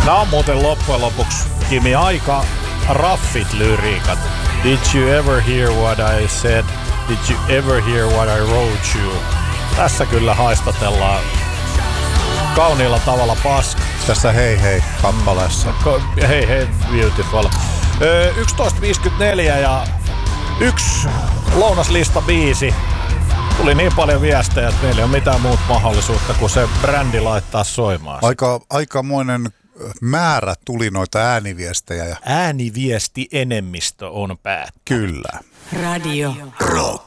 Nämä on muuten loppujen lopuksi, Kimi, aika raffit lyriikat. Did you ever hear what I said? Did you ever hear what I wrote you? Tässä kyllä haistatellaan kauniilla tavalla paska. Tässä Hei Hei kappaleessa. Hei Hei Beautiful. 11.54 ja yksi lounaslista biisi. Tuli niin paljon viestejä, että meillä ei ole mitään muuta mahdollisuutta kuin se brändi laittaa soimaan. Aikamoinen määrä tuli noita ääniviestejä. Ääniviesti enemmistö on päättänyt. Kyllä. Radio Rock.